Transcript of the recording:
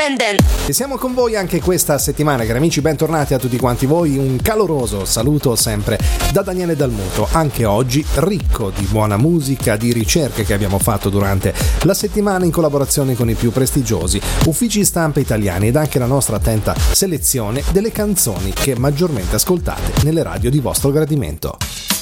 Independent. E siamo con voi anche questa settimana, cari amici, bentornati a tutti quanti voi. Un caloroso saluto sempre da Daniele Dalmuto, anche oggi ricco di buona musica, di ricerche che abbiamo fatto durante la settimana in collaborazione con i più prestigiosi uffici stampa italiani ed anche la nostra attenta selezione delle canzoni che maggiormente ascoltate nelle radio di vostro gradimento.